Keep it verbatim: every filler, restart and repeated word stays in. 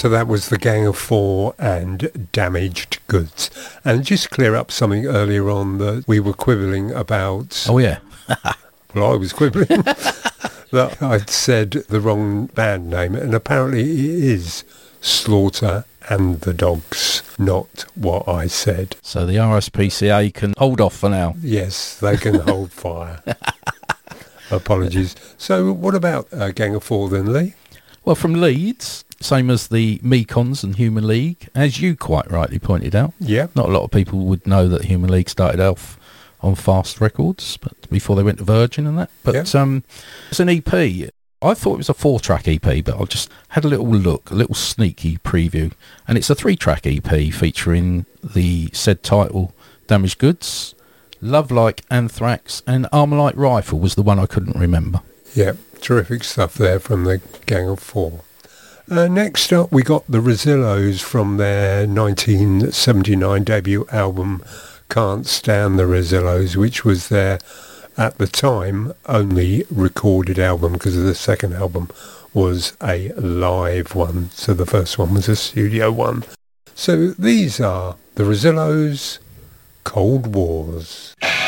So that was the Gang of Four and Damaged Goods. And just clear up something earlier on that we were quibbling about. Oh, yeah. Well, I was quibbling that I'd said the wrong band name, and apparently it is Slaughter and the Dogs, not what I said. So the R S P C A can hold off for now. Yes, they can hold fire. Apologies. So what about uh, Gang of Four then, Lee? Well, from Leeds, same as the Mekons and Human League, as you quite rightly pointed out. Yeah. Not a lot of people would know that Human League started off on Fast Records, but before they went to Virgin and that. But yeah. um, it's an E P. I thought it was a four-track E P, but I just had a little look, a little sneaky preview. And it's a three-track E P featuring the said title, Damaged Goods, Love Like Anthrax, and Armalite Rifle was the one I couldn't remember. Yeah, terrific stuff there from the Gang of Four. Uh, next up, we got the Rezillos from their nineteen seventy-nine debut album, Can't Stand the Rezillos, which was their, at the time, only recorded album, because the second album was a live one. So the first one was a studio one. So these are the Rezillos, Cold Wars.